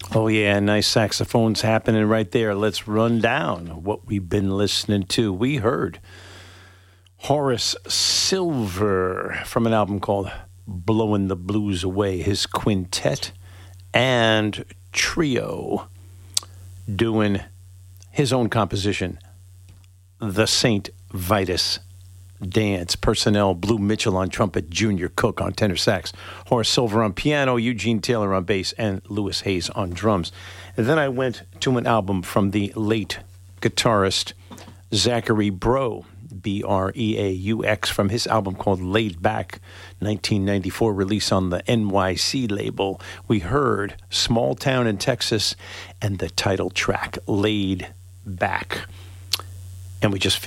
Oh, yeah, nice saxophones happening right there. Let's run down what we've been listening to. We heard Horace Silver from an album called Blowing the Blues Away, his quintet and trio doing his own composition, The St. Vitus Dance. Personnel, Blue Mitchell on trumpet, Junior Cook on tenor sax, Horace Silver on piano, Eugene Taylor on bass, and Louis Hayes on drums. And then I went to an album from the late guitarist Zachary Breaux, Breaux, from his album called Laid Back, 1994 release on the NYC label. We heard Small Town in Texas and the title track, Laid Back. And we just